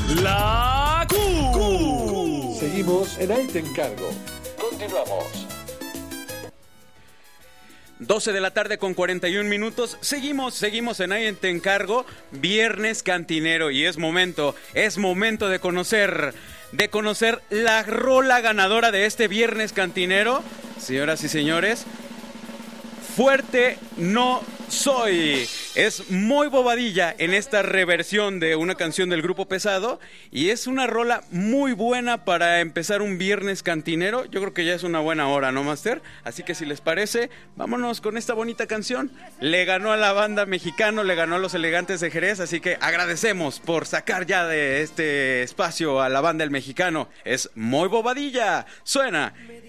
La Q. Seguimos en Ahí Te Encargo. Continuamos. 12 de la tarde con 41 minutos. Seguimos en Ahí Te Encargo. Viernes cantinero y es momento de conocer la rola ganadora de este Viernes cantinero. Señoras y señores, Fuerte no soy. Es muy bobadilla en esta reversión de una canción del Grupo Pesado y es una rola muy buena para empezar un viernes cantinero. Yo creo que ya es una buena hora, ¿no, Master? Así que si les parece, vámonos con esta bonita canción. Le ganó a la banda Mexicano, le ganó a los Elegantes de Jerez, así que agradecemos por sacar ya de este espacio a la banda El Mexicano. Es muy bobadilla. Suena